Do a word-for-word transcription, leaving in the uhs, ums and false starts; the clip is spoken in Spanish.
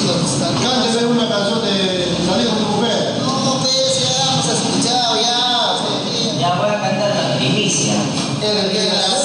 Cánteme una canción de Salir con tu mujer. No, pues ya hemos escuchado, ya. Ya voy a cantar la primicia. El que